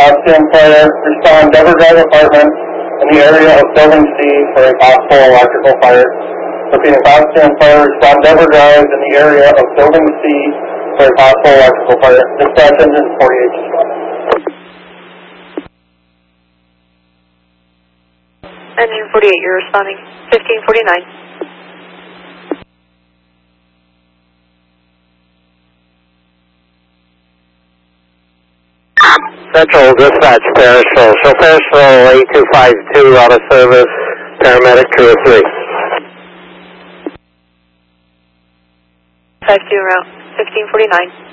Boston Fire, respond Dever Drive apartment in the area of Building C for a possible electrical fire. Repeating, Boston Fire, respond Dever Drive in the area of Building C for a possible electrical fire. Dispatch engine 48. Engine 48, you're responding 1549. Central Dispatch, Parishville. Show Parishville 8252 out of service, paramedic 203. 52 route, 1549.